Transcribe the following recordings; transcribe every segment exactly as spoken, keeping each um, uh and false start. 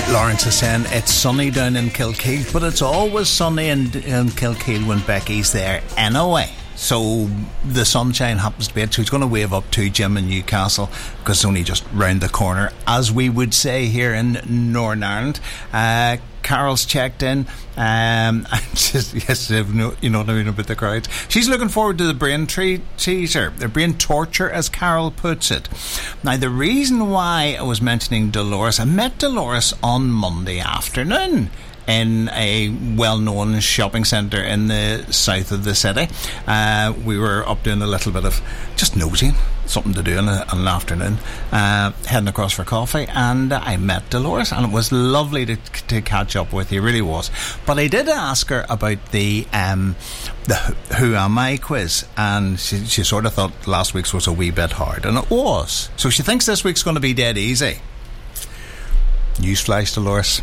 Lawrence is saying it's sunny down in Kilkeel, but it's always sunny in, in Kilkeel when Becky's there anyway. So the sunshine happens to be it. So he's going to wave up to Jim in Newcastle because it's only just round the corner, as we would say here in Northern Ireland. Uh, Carol's checked in. Um, just, yes, you know what I mean about the crowds. She's looking forward to the brain tre- teaser, the brain torture, as Carol puts it. Now, the reason why I was mentioning Dolores, I met Dolores on Monday afternoon in a well-known shopping centre in the south of the city. Uh, we were up doing a little bit of just nosing, something to do in, a, in an afternoon, uh, heading across for coffee, and uh, I met Dolores, and it was lovely to, to catch up with you, really was. But I did ask her about the um, the Who Am I quiz, and she, she sort of thought last week's was a wee bit hard, and it was. So she thinks this week's going to be dead easy. Newsflash, Dolores.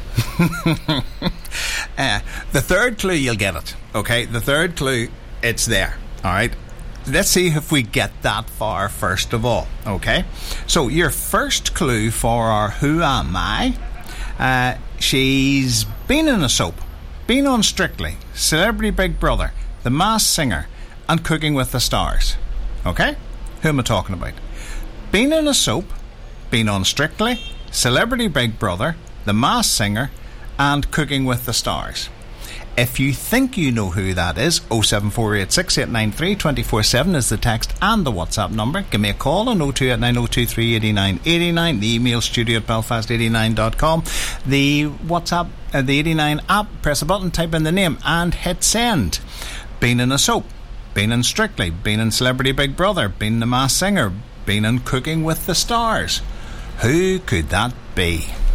uh, the third clue, you'll get it. Okay, the third clue, it's there. All right. Let's see if we get that far first of all. Okay. So your first clue for our Who Am I? Uh, she's been in a soap, been on Strictly, Celebrity Big Brother, The Masked Singer, and Cooking with the Stars. Okay. Who am I talking about? Been in a soap, been on Strictly, Celebrity Big Brother, The Masked Singer, and Cooking with the Stars. If you think you know who that is, oh seven four eight six eight nine three two four seven is the text and the WhatsApp number. Give me a call on oh two eight nine oh two three eight nine eight nine. The email studio at belfast eighty-nine dot com. The WhatsApp, uh, the eighty-nine app, press a button, type in the name and hit send. Been in a soap, been in Strictly, been in Celebrity Big Brother, been in The Masked Singer, been in Cooking with the Stars. Who could that be?